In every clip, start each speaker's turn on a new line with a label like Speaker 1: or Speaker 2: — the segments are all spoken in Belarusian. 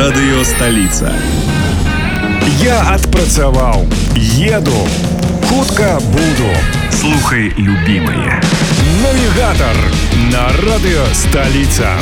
Speaker 1: Радыё Сталіца.
Speaker 2: Я адпрацаваў, еду, хутка буду.
Speaker 1: Слухай, любимые.
Speaker 2: Навігатор на Радыё Сталіца.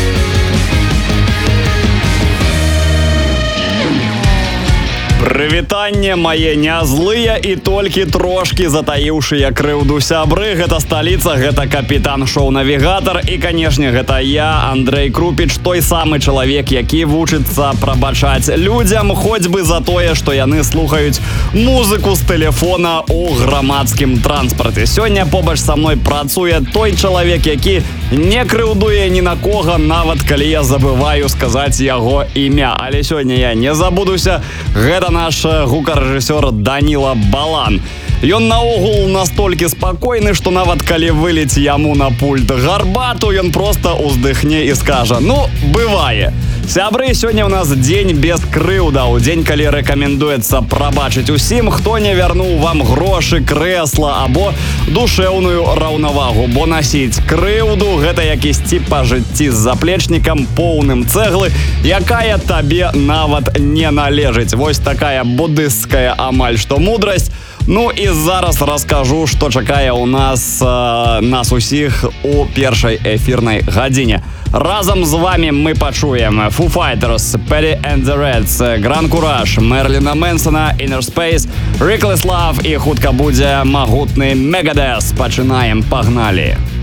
Speaker 3: Прывітанне мае нязлыя і толькі трошкі затаіўшыя крыўду сябры. Гэта Сталіца, гэта капітан шоу-навігатар і, канешне, гэта я, Андрэй Крупіч, той самы чалавек, які вучыцца прабачаць людзям, хоць бы за тое, што яны слухаюць музыку з тэлефона ў грамадскім транспарце. Сёння побач са мной працуе той чалавек, які не крыўдуе ні на кога, нават калі я забываю сказаць яго імя. Але сёння я не забудуся. Гэта наш гукарэжысёр Даніла Балан. Ён наогул настолькі спакойны, што нават калі вылець яму на пульт гарбату, ён проста уздыхне і скажа: «Ну, бывае». Сябры, сёння ў нас дзень без крыўдаў. Дзень, калі рэкамендуецца прабачыць усім, хто не вярнуў вам грошы, крэсла або душэўную раўнавагу. Бо насіць крыўду — гэта як ісці па жыцці з заплечнікам поўным цэглы, якая табе нават не належыць. Вось такая будысцкая амаль што мудрасць. Ну і зараз раскажу, што чакае ў нас усіх у першай эфірнай гадзіне. Разам з вами мы пачуем Foo Fighters, Petty and the Reds, Grand Courage, Мерліна Мэнсона, Inner Space, Reckless Love і хутка будзе магутны Megadeth. Пачынаем, пагналі!